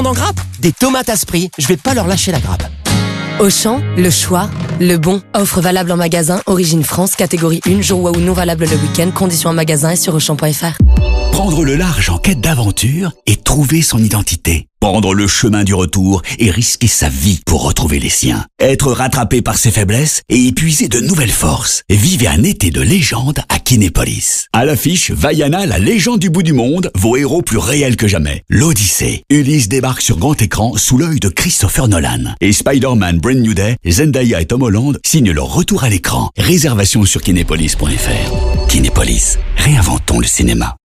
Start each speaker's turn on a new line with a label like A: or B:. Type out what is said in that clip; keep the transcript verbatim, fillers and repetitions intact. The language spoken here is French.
A: En grappe, des tomates Asprix, je vais pas leur lâcher la grappe.
B: Auchan, le choix, le bon. Offre valable en magasin, origine France, catégorie un, jour ou non valable le week-end, conditions en magasin et sur auchan point f r.
C: Prendre le large en quête d'aventure et trouver son identité. Prendre le chemin du retour et risquer sa vie pour retrouver les siens. Être rattrapé par ses faiblesses et épuiser de nouvelles forces. Vivez un été de légende à Kinépolis. À l'affiche, Vaiana, la légende du bout du monde, vos héros plus réels que jamais. L'Odyssée. Ulysse débarque sur grand écran sous l'œil de Christopher Nolan. Et Spider-Man Brand New Day, Zendaya et Tom Holland signent leur retour à l'écran. Réservation sur kinépolis point f r. Kinépolis. Réinventons le cinéma.